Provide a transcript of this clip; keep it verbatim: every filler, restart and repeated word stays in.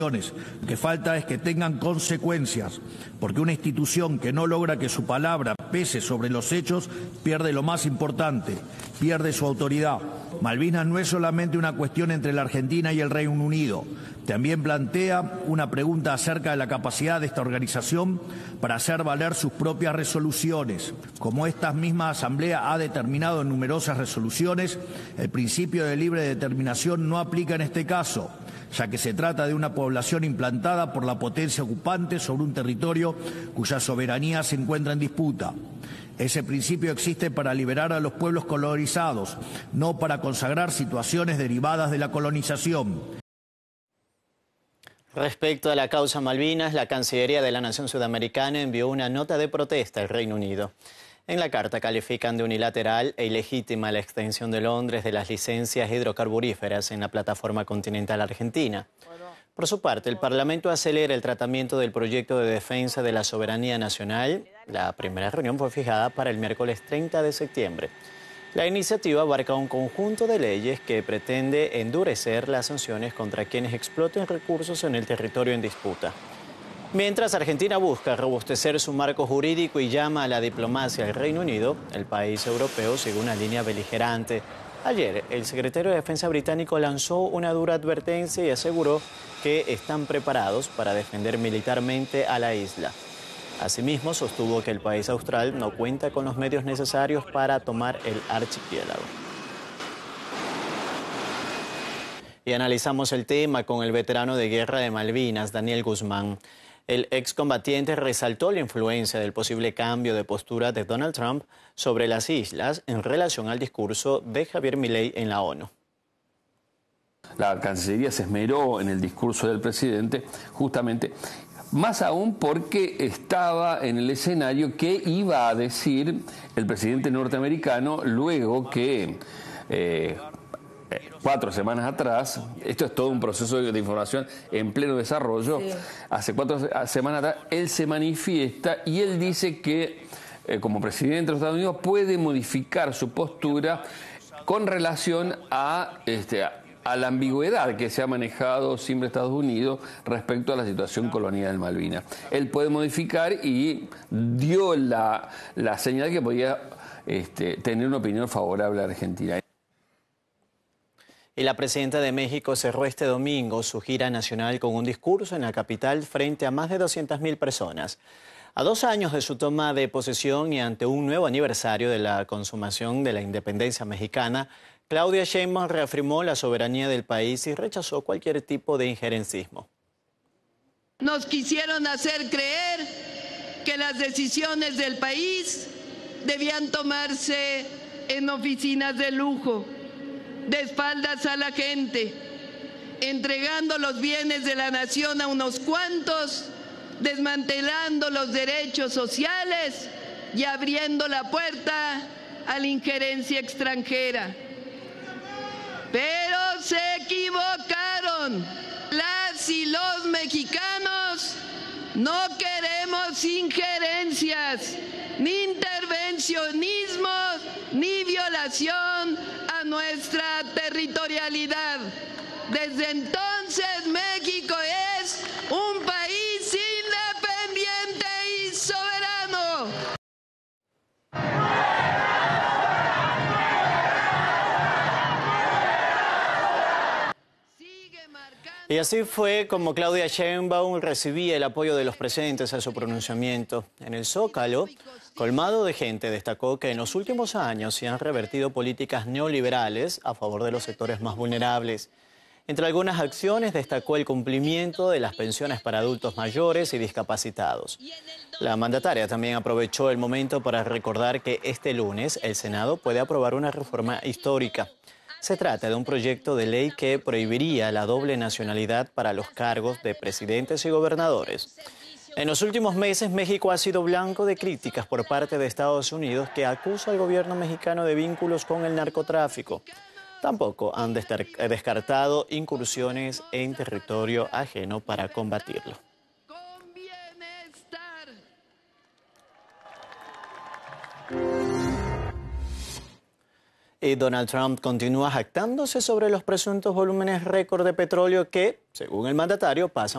Lo que falta es que tengan consecuencias, porque una institución que no logra que su palabra pese sobre los hechos pierde lo más importante, pierde su autoridad. Malvinas no es solamente una cuestión entre la Argentina y el Reino Unido, también plantea una pregunta acerca de la capacidad de esta organización para hacer valer sus propias resoluciones. Como esta misma Asamblea ha determinado en numerosas resoluciones, el principio de libre determinación no aplica en este caso, ya que se trata de una población implantada por la potencia ocupante sobre un territorio cuya soberanía se encuentra en disputa. Ese principio existe para liberar a los pueblos colonizados, no para consagrar situaciones derivadas de la colonización. Respecto a la causa Malvinas, la Cancillería de la Nación Sudamericana envió una nota de protesta al Reino Unido. En la carta califican de unilateral e ilegítima la extensión de Londres de las licencias hidrocarburíferas en la plataforma continental argentina. Por su parte, el Parlamento acelera el tratamiento del proyecto de defensa de la soberanía nacional. La primera reunión fue fijada para el miércoles treinta de septiembre. La iniciativa abarca un conjunto de leyes que pretende endurecer las sanciones contra quienes exploten recursos en el territorio en disputa. Mientras Argentina busca robustecer su marco jurídico y llama a la diplomacia al Reino Unido, el país europeo sigue una línea beligerante. Ayer, el secretario de Defensa británico lanzó una dura advertencia y aseguró que están preparados para defender militarmente a la isla. Asimismo, sostuvo que el país austral no cuenta con los medios necesarios para tomar el archipiélago. Y analizamos el tema con el veterano de guerra de Malvinas, Daniel Guzmán. El excombatiente resaltó la influencia del posible cambio de postura de Donald Trump sobre las islas en relación al discurso de Javier Milei en la ONU. La Cancillería se esmeró en el discurso del presidente justamente, más aún porque estaba en el escenario qué iba a decir el presidente norteamericano luego que eh, cuatro semanas atrás, esto es todo un proceso de información en pleno desarrollo, sí. Hace cuatro semanas atrás él se manifiesta y él dice que eh, como presidente de los Estados Unidos puede modificar su postura con relación a, este, a, a la ambigüedad que se ha manejado siempre Estados Unidos respecto a la situación colonial en Malvinas. Él puede modificar y dio la, la señal que podía este, tener una opinión favorable a Argentina. Y la presidenta de México cerró este domingo su gira nacional con un discurso en la capital frente a más de doscientas mil personas. A dos años de su toma de posesión y ante un nuevo aniversario de la consumación de la independencia mexicana, Claudia Sheinbaum reafirmó la soberanía del país y rechazó cualquier tipo de injerencismo. Nos quisieron hacer creer que las decisiones del país debían tomarse en oficinas de lujo, de espaldas a la gente, entregando los bienes de la nación a unos cuantos, desmantelando los derechos sociales y abriendo la puerta a la injerencia extranjera. Pero se equivocaron. Las y los mexicanos no queremos injerencias, ni intervencionismo, ni violación a nuestra territorialidad. Desde entonces México es un país independiente y soberano. Y así fue como Claudia Sheinbaum recibía el apoyo de los presentes a su pronunciamiento. En el Zócalo, colmado de gente, destacó que en los últimos años se han revertido políticas neoliberales a favor de los sectores más vulnerables. Entre algunas acciones destacó el cumplimiento de las pensiones para adultos mayores y discapacitados. La mandataria también aprovechó el momento para recordar que este lunes el Senado puede aprobar una reforma histórica. Se trata de un proyecto de ley que prohibiría la doble nacionalidad para los cargos de presidentes y gobernadores. En los últimos meses, México ha sido blanco de críticas por parte de Estados Unidos, que acusa al gobierno mexicano de vínculos con el narcotráfico. Tampoco han descartado incursiones en territorio ajeno para combatirlo. Y Donald Trump continúa jactándose sobre los presuntos volúmenes récord de petróleo que, según el mandatario, pasan